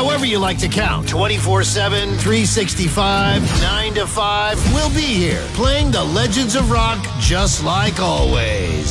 However you like to count. 24/7, 365, 9 to 5. We'll be here, playing the legends of rock just like always.